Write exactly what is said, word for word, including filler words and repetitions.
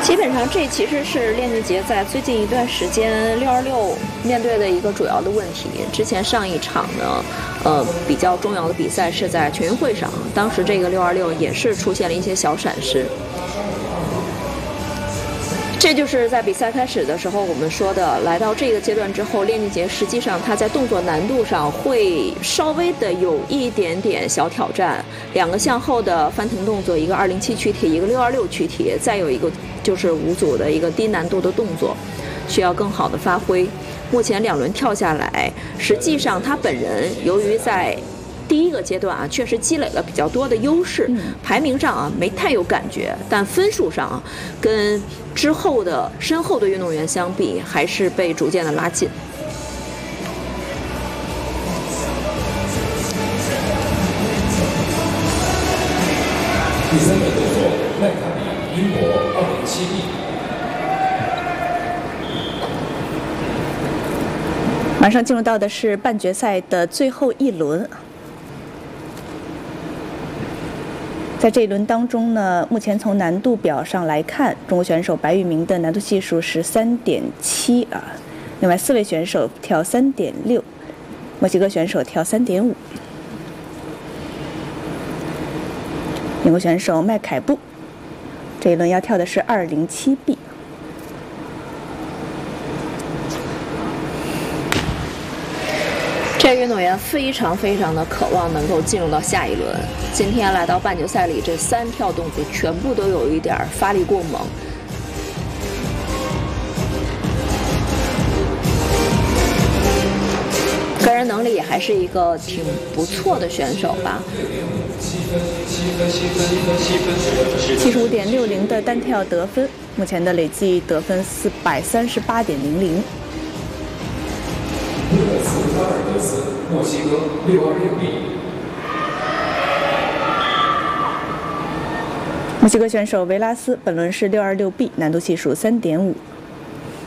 基本上，这其实是练习节在最近一段时间六二六面对的一个主要的问题。之前上一场呢，呃，比较重要的比赛是在全运会上，当时这个六二六也是出现了一些小闪失。这就是在比赛开始的时候我们说的，来到这个阶段之后，练习节实际上它在动作难度上会稍微的有一点点小挑战。两个向后的翻腾动作，一个二零七躯体，一个六二六躯体，再有一个就是五组的一个低难度的动作，需要更好的发挥。目前两轮跳下来，实际上他本人由于在第一个阶段啊，确实积累了比较多的优势，嗯、排名上啊没太有感觉，但分数上啊，跟之后的身后的运动员相比，还是被逐渐的拉近。 第三个动作，麦卡比英国二零七 B。 马上进入到的是半决赛的最后一轮。在这一轮当中呢，目前从难度表上来看，中国选手白玉明的难度系数是 三点七 啊，另外四位选手跳 三点六， 墨西哥选手跳 三点五。英国选手麦凯布这一轮要跳的是 二零七 B。 这个运动员非常非常的渴望能够进入到下一轮。今天来到半决赛里，这三跳动作全部都有一点发力过猛。个人能力也还是一个挺不错的选手吧。 七十五点六零的单跳得分，目前的累计得分四百三十八点零零。 六百四十二得四，墨西哥六二六 B。 墨西哥选手维拉斯本轮是六二六 B， 难度系数 三点五。